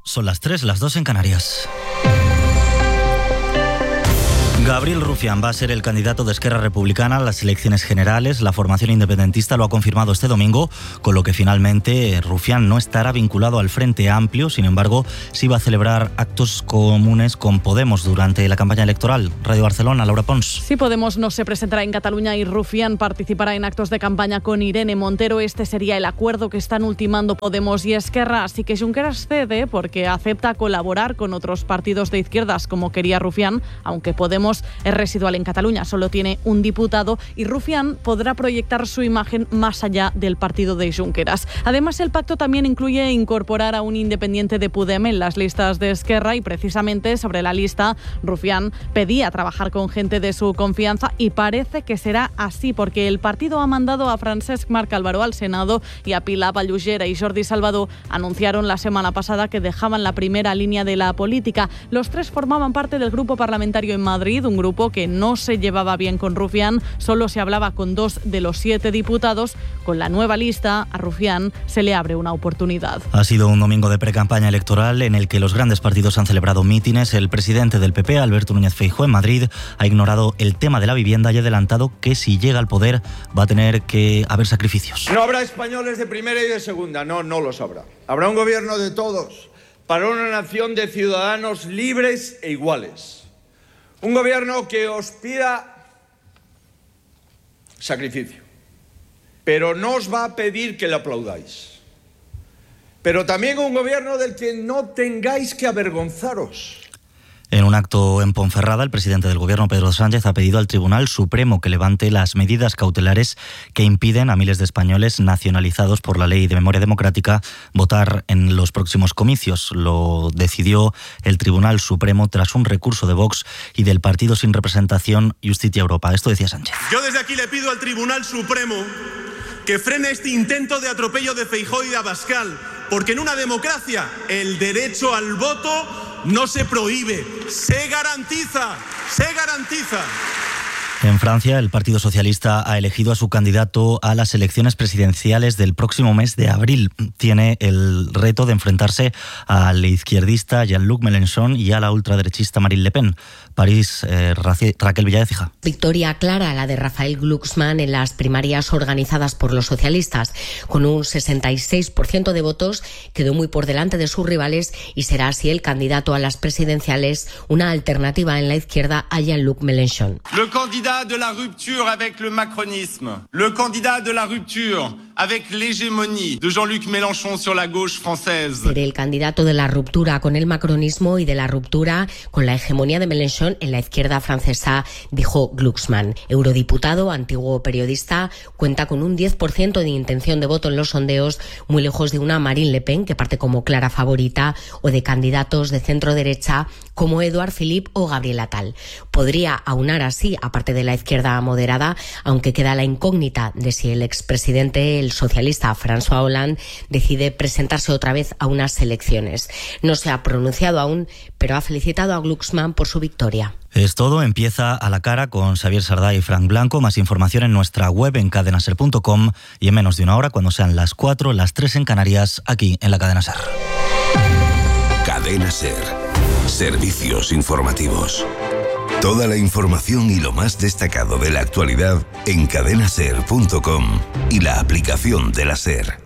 Son las 3, las 2 en Canarias. Gabriel Rufián va a ser el candidato de Esquerra Republicana a las elecciones generales. La formación independentista lo ha confirmado este domingo, con lo que finalmente Rufián no estará vinculado al Frente Amplio. Sin embargo, sí va a celebrar actos comunes con Podemos durante la campaña electoral. Radio Barcelona, Laura Pons. Sí, Podemos no se presentará en Cataluña y Rufián participará en actos de campaña con Irene Montero. Este sería el acuerdo que están ultimando Podemos y Esquerra. Así que Junqueras cede porque acepta colaborar con otros partidos de izquierdas, como quería Rufián, aunque Podemos es residual en Cataluña, solo tiene un diputado, y Rufián podrá proyectar su imagen más allá del partido de Junqueras. Además, el pacto también incluye incorporar a un independiente de Podem en las listas de Esquerra, y precisamente sobre la lista Rufián pedía trabajar con gente de su confianza, y parece que será así, porque el partido ha mandado a Francesc Marc Álvaro al Senado y a Pilar Vallugera y Jordi Salvador anunciaron la semana pasada que dejaban la primera línea de la política. Los tres formaban parte del grupo parlamentario en Madrid, un grupo que no se llevaba bien con Rufián, solo se hablaba con 2 de los 7 diputados. Con la nueva lista, a Rufián se le abre una oportunidad. Ha sido un domingo de precampaña electoral en el que los grandes partidos han celebrado mítines. El presidente del PP, Alberto Núñez Feijóo, en Madrid, ha ignorado el tema de la vivienda y ha adelantado que si llega al poder va a tener que haber sacrificios. No habrá españoles de primera y de segunda, no los habrá. Habrá un gobierno de todos, para una nación de ciudadanos libres e iguales. Un gobierno que os pida sacrificio, pero no os va a pedir que le aplaudáis. Pero también un gobierno del que no tengáis que avergonzaros. En un acto en Ponferrada, el presidente del Gobierno, Pedro Sánchez, ha pedido al Tribunal Supremo que levante las medidas cautelares que impiden a miles de españoles nacionalizados por la Ley de Memoria Democrática votar en los próximos comicios. Lo decidió el Tribunal Supremo tras un recurso de Vox y del partido sin representación Justicia Europa. Esto decía Sánchez. Yo desde aquí le pido al Tribunal Supremo que frene este intento de atropello de Feijóo y de Abascal, porque en una democracia el derecho al voto no se prohíbe, se garantiza, se garantiza. En Francia, el Partido Socialista ha elegido a su candidato a las elecciones presidenciales del próximo mes de abril. Tiene el reto de enfrentarse al izquierdista Jean-Luc Mélenchon y a la ultraderechista Marine Le Pen. París, Raquel Villaécija. Victoria clara la de Raphael Glucksmann en las primarias organizadas por los socialistas. Con un 66% de votos, quedó muy por delante de sus rivales y será así el candidato a las presidenciales, una alternativa en la izquierda a Jean-Luc Mélenchon. Le candidat de la rupture avec le macronisme, le candidat de la rupture avec l'hégémonie de Jean-Luc Mélenchon sur la gauche française. Seré el candidato de la ruptura con el macronismo y de la ruptura con la hegemonía de Mélenchon en la izquierda francesa, dijo Glucksmann. Eurodiputado, antiguo periodista, cuenta con un 10% de intención de voto en los sondeos, muy lejos de una Marine Le Pen, que parte como clara favorita, o de candidatos de centro-derecha como Édouard Philippe o Gabriel Attal. Podría aunar así, aparte de la izquierda moderada, aunque queda la incógnita de si el expresidente, el socialista François Hollande, decide presentarse otra vez a unas elecciones. No se ha pronunciado aún, pero ha felicitado a Glucksmann por su victoria. Es todo, empieza A la Cara con Xavier Sardá y Frank Blanco. Más información en nuestra web en cadenaser.com y en menos de una hora, cuando sean las 4, las 3 en Canarias, aquí en la Cadena Ser. Cadena Ser. Servicios informativos. Toda la información y lo más destacado de la actualidad en cadenaser.com y la aplicación de la Ser.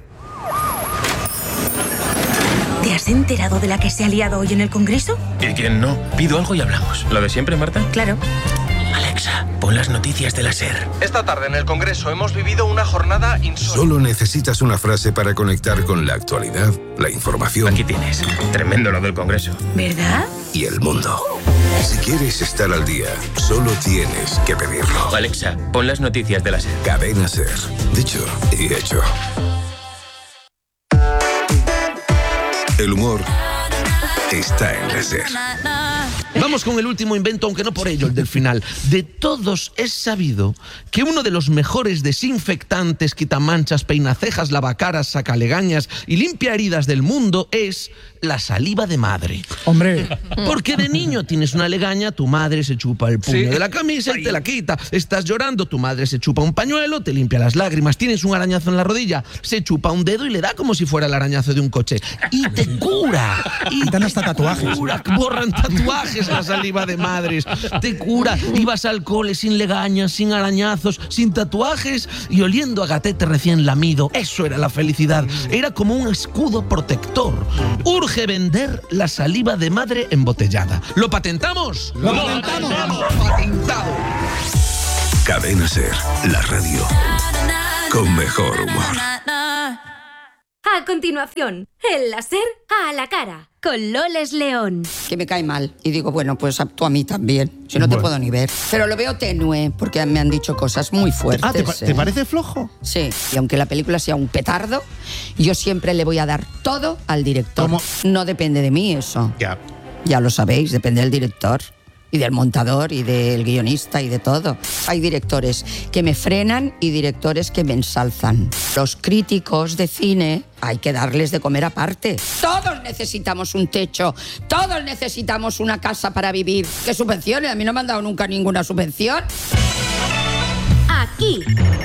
¿Te has enterado de la que se ha liado hoy en el Congreso? ¿Y quién no? Pido algo y hablamos. ¿Lo de siempre, Marta? Claro. Alexa, pon las noticias de la Ser. Esta tarde en el Congreso hemos vivido una jornada insólita. Solo necesitas una frase para conectar con la actualidad, la información. Aquí tienes. Tremendo lo del Congreso. ¿Verdad? Y el mundo. Si quieres estar al día, solo tienes que pedirlo. Alexa, pon las noticias de la Ser. Cadena Ser. Dicho y hecho. El humor está en la Ser. Vamos con el último invento, aunque no por ello el del final. De todos es sabido que uno de los mejores desinfectantes, quitamanchas, peinacejas, lavacaras, sacalegañas y limpia heridas del mundo es la saliva de madre. Hombre. Porque de niño tienes una legaña, tu madre se chupa el puño de la camisa y te la quita. Estás llorando, tu madre se chupa un pañuelo, te limpia las lágrimas. Tienes un arañazo en la rodilla, se chupa un dedo y le da como si fuera el arañazo de un coche. Y te cura. Y te dan hasta tatuajes. Borran tatuajes la saliva de madres. Te cura. Ibas al cole sin legañas, sin arañazos, sin tatuajes y oliendo a gatete recién lamido. Eso era la felicidad. Era como un escudo protector. Urge vender la saliva de madre embotellada. ¿Lo patentamos? ¡Lo patentamos! ¡Patentado! Cadena SER, la radio con mejor humor. A continuación, el láser a la cara, con Loles León. Que me cae mal. Y digo, bueno, pues tú a mí también. Si no te puedo ni ver. Pero lo veo tenue, porque me han dicho cosas muy fuertes. ¿Te parece flojo? Sí. Y aunque la película sea un petardo, yo siempre le voy a dar todo al director. ¿Cómo? No depende de mí eso. Ya. Ya lo sabéis, depende del director. Y del montador, y del guionista, y de todo. Hay directores que me frenan y directores que me ensalzan. Los críticos de cine hay que darles de comer aparte. Todos necesitamos un techo, todos necesitamos una casa para vivir. ¿Qué subvenciones? A mí no me han dado nunca ninguna subvención. Aquí.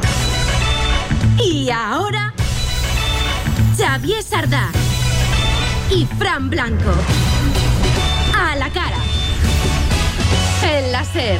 Y ahora, Xavier Sardá y Fran Blanco. A la cara. El láser.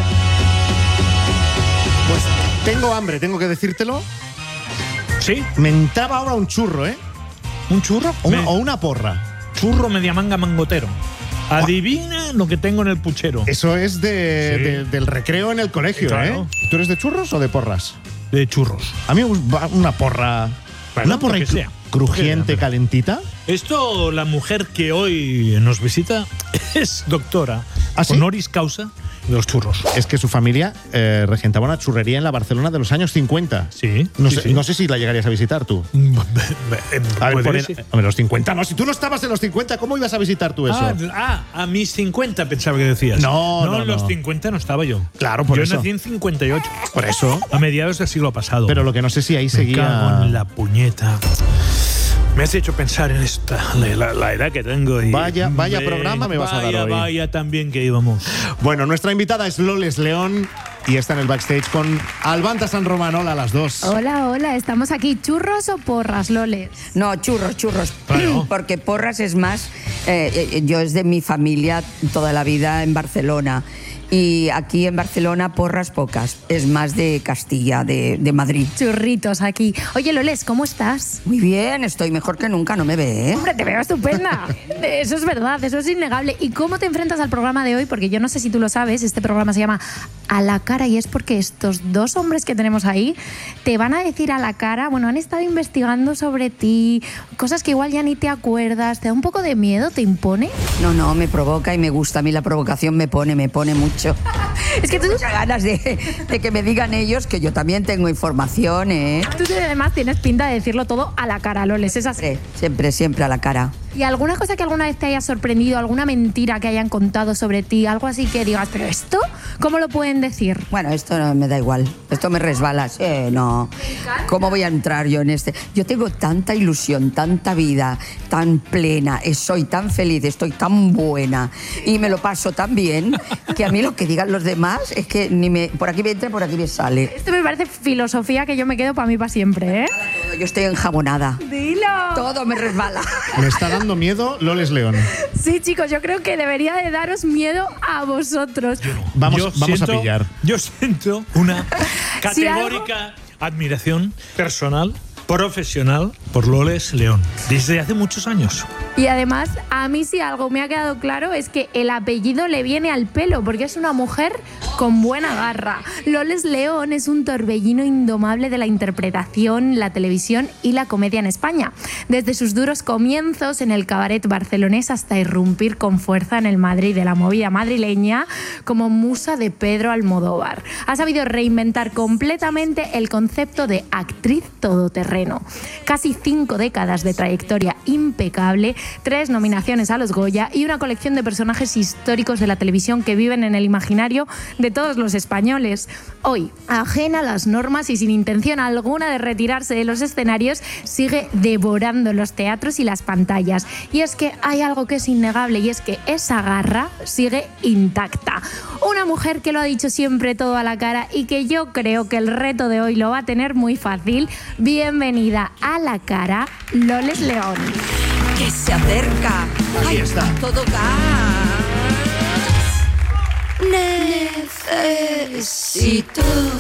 Pues tengo hambre, tengo que decírtelo. ¿Sí? Me entraba ahora un churro, ¿eh? ¿Un churro? O una porra. Churro media manga mangotero. Adivina lo que tengo en el puchero. Eso es del recreo en el colegio, claro. ¿eh? ¿Tú eres de churros o de porras? De churros. A mí una porra. Bueno, una porra crujiente, calentita. Esto, la mujer que hoy nos visita es doctora honoris causa de los churros. Es que su familia regentaba una churrería en la Barcelona de los años 50. Sí. No sé si la llegarías a visitar tú. A ver, los 50. No, si tú no estabas en los 50, ¿cómo ibas a visitar tú eso? A mis 50 pensaba que decías. No, en los 50 no estaba yo. Claro, por eso. Yo nací en 58. Por eso. A mediados del siglo pasado. Pero lo que no sé si ahí seguía. Me cago en la puñeta. Me has hecho pensar en la edad que tengo. Y vaya programa me vas a dar hoy. Vaya también que íbamos. Bueno, nuestra invitada es Loles León y está en el backstage con Albanta San Román. Hola a las dos. Hola, estamos aquí. ¿Churros o porras, Loles? No, churros. Claro. Porque porras es más. Yo es de mi familia toda la vida en Barcelona. Y aquí en Barcelona porras pocas, es más de Castilla, de Madrid. Churritos aquí. Oye, Loles, ¿cómo estás? Muy bien, estoy mejor que nunca, no me ve, ¿eh? Hombre, te veo estupenda. Eso es verdad, eso es innegable. ¿Y cómo te enfrentas al programa de hoy? Porque yo no sé si tú lo sabes, este programa se llama A la cara y es porque estos dos hombres que tenemos ahí te van a decir a la cara, bueno, han estado investigando sobre ti, cosas que igual ya ni te acuerdas, ¿te da un poco de miedo? ¿Te impone? No, me provoca y me gusta. A mí la provocación me pone mucho. Es que tengo muchas ganas de que me digan ellos que yo también tengo información, ¿eh? Tú además tienes pinta de decirlo todo a la cara, Loles, ¿es así? Siempre a la cara. ¿Y alguna cosa que alguna vez te haya sorprendido, alguna mentira que hayan contado sobre ti, algo así que digas, pero esto, ¿cómo lo pueden decir? Bueno, esto no me da igual, esto me resbala, no. ¿Cómo voy a entrar yo en este? Yo tengo tanta ilusión, tanta vida, tan plena, soy tan feliz, estoy tan buena y me lo paso tan bien que a mí lo que digan los demás es que por aquí me entra, por aquí me sale. Esto me parece filosofía que yo me quedo para mí para siempre, ¿eh? Yo estoy enjabonada. Dilo. Todo me resbala. Me está dando miedo Loles León. Sí, chicos, yo creo que debería de daros miedo a vosotros. Vamos a pillar. Yo siento una categórica admiración personal, profesional, por Loles León, desde hace muchos años. Y además, a mí si algo me ha quedado claro es que el apellido le viene al pelo, porque es una mujer con buena garra. Loles León es un torbellino indomable de la interpretación, la televisión y la comedia en España. Desde sus duros comienzos en el cabaret barcelonés hasta irrumpir con fuerza en el Madrid de la movida madrileña como musa de Pedro Almodóvar. Ha sabido reinventar completamente el concepto de actriz todoterreno. terreno. Casi 5 décadas de trayectoria impecable, 3 nominaciones a los Goya y una colección de personajes históricos de la televisión que viven en el imaginario de todos los españoles. Hoy, ajena a las normas y sin intención alguna de retirarse de los escenarios, sigue devorando los teatros y las pantallas. Y es que hay algo que es innegable y es que esa garra sigue intacta. Una mujer que lo ha dicho siempre todo a la cara y que yo creo que el reto de hoy lo va a tener muy fácil. Bienvenida a La Cara, Loles León. Que se acerca. Ahí está. Todo gas. Necesito.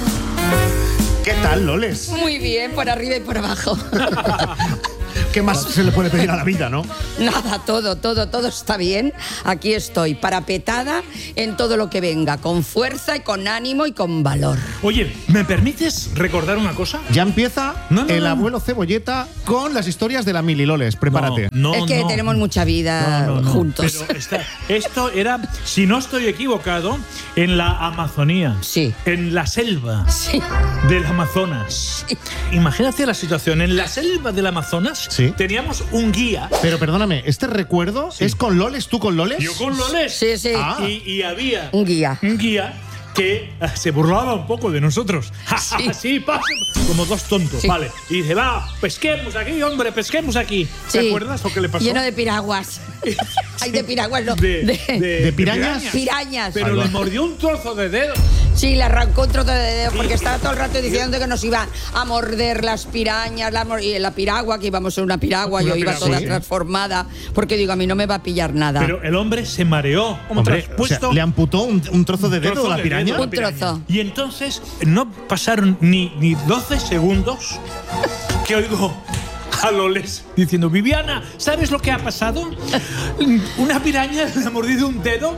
¿Qué tal, Loles? Muy bien, por arriba y por abajo. ¿Qué más se le puede pedir a la vida, no? Nada, todo está bien. Aquí estoy, parapetada en todo lo que venga, con fuerza y con ánimo y con valor. Oye, ¿me permites recordar una cosa? Ya empieza el abuelo Cebolleta con las historias de la Mili, Loles. Prepárate. Es que tenemos mucha vida juntos. Pero esto era, si no estoy equivocado, en la Amazonía. Sí. En la selva del Amazonas. Sí. Imagínate la situación. En la selva del Amazonas teníamos un guía. Pero perdóname, ¿este recuerdo es con Loles? ¿Tú con Loles? Yo con Loles. Sí, sí. Y había un guía que se burlaba un poco de nosotros. Así, como dos tontos, ¿vale? Y dice, va, pesquemos aquí, hombre, pesquemos aquí. ¿Te acuerdas lo que le pasó? Lleno de piraguas. Hay de piraguas, no. ¿De pirañas? Pirañas. Pero le mordió un trozo de dedo. Sí, le arrancó un trozo de dedo porque estaba todo el rato diciendo que nos iban a morder las pirañas, y la piragua, que íbamos a una piragua, yo iba toda transformada, porque digo, a mí no me va a pillar nada. Pero el hombre se mareó. Hombre, o sea, ¿le amputó un trozo de dedo a la piraña? Un trozo. Y entonces no pasaron ni 12 segundos que oigo a Loles diciendo, Viviana, ¿sabes lo que ha pasado? Una piraña le ha mordido un dedo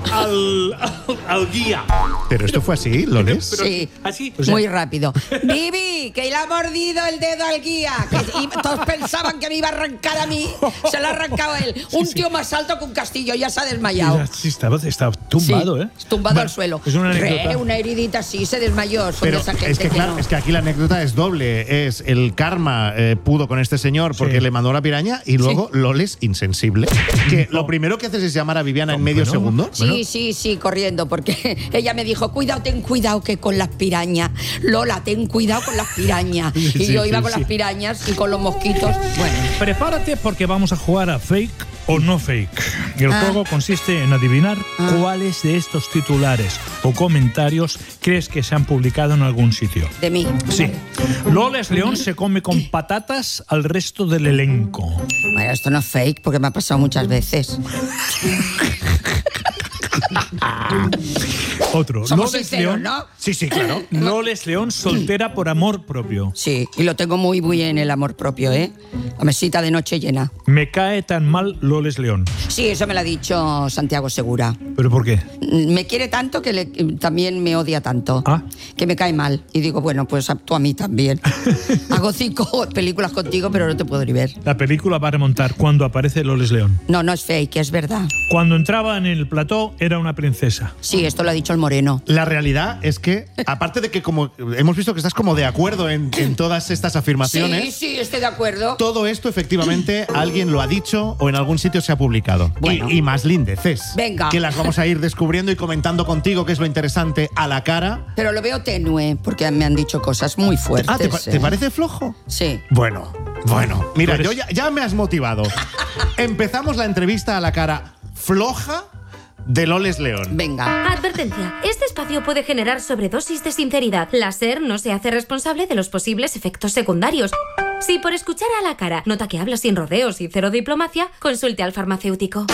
al guía. ¿Pero esto fue así, Loles? Sí, así, muy rápido. Vivi, que le ha mordido el dedo al guía. Y todos pensaban que me iba a arrancar a mí. Se lo ha arrancado él. Un tío más alto que un castillo, ya se ha desmayado. Sí, estaba tumbado, tumbado al suelo. Es una anécdota. Una heridita así, se desmayó. Pero esa gente es que claro, es que aquí la anécdota es doble. Es el karma pudo con este señor porque le mandó la piraña y luego Loles insensible. Que lo primero que haces es llamar a Viviana en medio segundo. Sí, corriendo, porque ella me dijo, ten cuidado que con las pirañas. Lola, ten cuidado con las pirañas. Y yo iba con las pirañas y con los mosquitos. Bueno. Prepárate porque vamos a jugar a fake o no fake. El juego consiste en adivinar cuáles de estos titulares o comentarios crees que se han publicado en algún sitio. De mí. Sí. Loles León se come con patatas al resto del elenco. Bueno, esto no es fake porque me ha pasado muchas veces. Otro. Somos Loles sinceros, León, ¿no? Sí, claro. Loles León soltera por amor propio. Sí, y lo tengo muy bien el amor propio, ¿eh? La mesita de noche llena. Me cae tan mal Loles León. Sí, eso me lo ha dicho Santiago Segura. ¿Pero por qué? Me quiere tanto que también me odia tanto. Que me cae mal. Y digo, bueno, pues tú a mí también. Hago 5 películas contigo, pero no te puedo ni ver. La película va a remontar cuando aparece Loles León. No es fake, es verdad. Cuando entraba en el plató era una princesa. Sí, esto lo ha dicho el Moreno. La realidad es que, aparte de que como hemos visto que estás como de acuerdo en todas estas afirmaciones. Sí, estoy de acuerdo. Todo esto efectivamente alguien lo ha dicho o en algún sitio se ha publicado. Bueno. Y más lindeces. Venga. Que las vamos a ir descubriendo y comentando contigo, que es lo interesante, a la cara. Pero lo veo tenue, porque me han dicho cosas muy fuertes. ¿Te parece flojo? Sí. Bueno. Mira, yo ya me has motivado. Empezamos la entrevista a la cara floja de Loles León. Venga. Advertencia. Este espacio puede generar sobredosis de sinceridad. La SER no se hace responsable de los posibles efectos secundarios. Si por escuchar a la cara nota que habla sin rodeos y cero diplomacia, consulte al farmacéutico.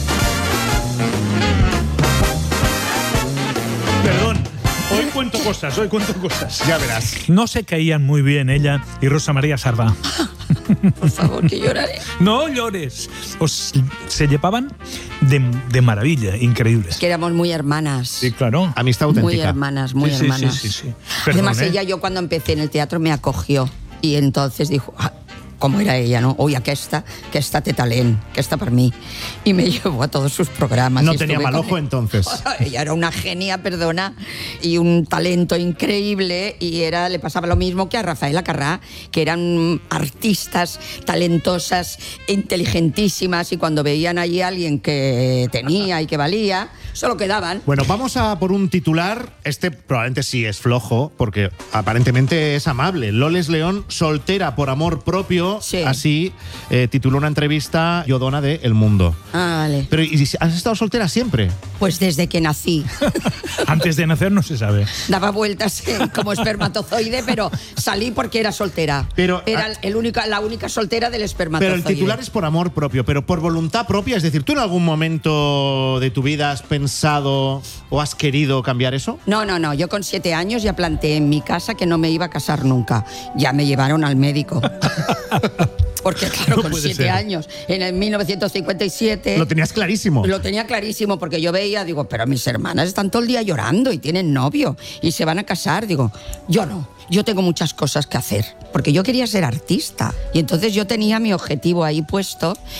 Perdón. Hoy cuento cosas. Ya verás. No se caían muy bien ella y Rosa María Sarva. Por favor, que lloraré. No llores. Se llevaban de maravilla, increíble. Es que éramos muy hermanas. Sí, claro. Amistad auténtica. Muy hermanas. Sí. Perdón, además, ella, yo cuando empecé en el teatro me acogió. Y entonces dijo, como era ella, no? Uy, aquesta té talent, aquesta per mí. Y me llevó a todos sus programas. No tenía mal ojo entonces. Ella era una genia, perdona, y un talento increíble, y le pasaba lo mismo que a Rafaela Carrà, que eran artistas talentosas, inteligentísimas, y cuando veían allí a alguien que tenía y que valía, solo quedaban. Bueno, vamos a por un titular. Este probablemente sí es flojo, porque aparentemente es amable. Loles León, soltera por amor propio. Sí. Así tituló una entrevista Yodona de El Mundo. Ah, vale. Pero ¿y has estado soltera siempre? Pues desde que nací. Antes de nacer no se sabe. Daba vueltas como espermatozoide, pero salí porque era soltera. Pero, era la única soltera del espermatozoide. Pero el titular es por amor propio, pero por voluntad propia. Es decir, ¿tú en algún momento de tu vida has pensado o has querido cambiar eso? No. Yo con 7 años ya planteé en mi casa que no me iba a casar nunca. Ya me llevaron al médico. Porque claro, con 7 años, en el 1957... Lo tenías clarísimo. Lo tenía clarísimo, porque yo veía, digo, pero mis hermanas están todo el día llorando y tienen novio y se van a casar. Digo, yo no. Yo tengo muchas cosas que hacer, porque yo quería ser artista. Y entonces yo tenía mi objetivo ahí puesto